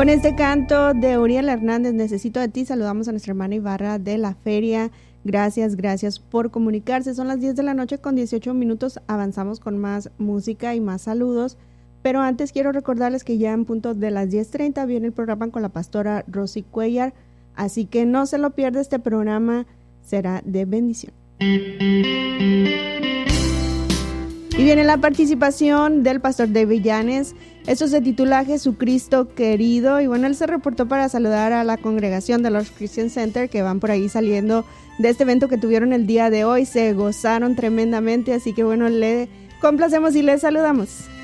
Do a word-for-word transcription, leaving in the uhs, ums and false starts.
Con este canto de Uriel Hernández, Necesito de ti, saludamos a nuestra hermana Ibarra de la feria. Gracias, gracias por comunicarse. Son las diez de la noche con dieciocho minutos. Avanzamos con más música y más saludos. Pero antes quiero recordarles que ya en punto de las diez treinta viene el programa con la pastora Rosy Cuellar. Así que no se lo pierda, este programa será de bendición. Y viene la participación del pastor David Llanes. Esto se titula Jesucristo querido. Y bueno, él se reportó para saludar a la congregación de los Christian Center que van por ahí saliendo de este evento que tuvieron el día de hoy. Se gozaron tremendamente, así que bueno, le complacemos y le saludamos.